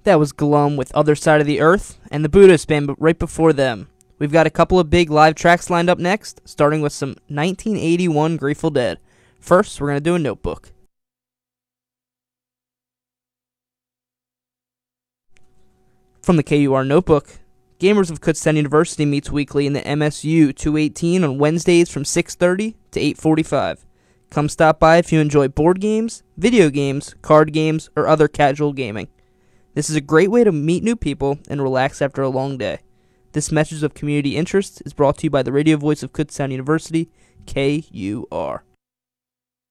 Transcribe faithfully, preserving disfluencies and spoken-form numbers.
That was Glum with Other Side of the Earth, and the Buddhist Band right before them. We've got a couple of big live tracks lined up next, starting with some nineteen eighty-one Grateful Dead. First, we're going to do a Notebook. From the K U R Notebook, Gamers of Kutztown University meets weekly in the M S U two eighteen on Wednesdays from six thirty to eight forty-five. Come stop by if you enjoy board games, video games, card games, or other casual gaming. This is a great way to meet new people and relax after a long day. This message of community interest is brought to you by the radio voice of Kutztown University, K U R.